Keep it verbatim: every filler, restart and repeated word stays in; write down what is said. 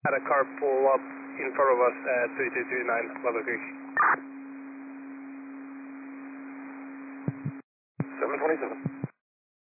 Had a car pull up in front of us at three two three nine Level Creek. seven twenty-seven.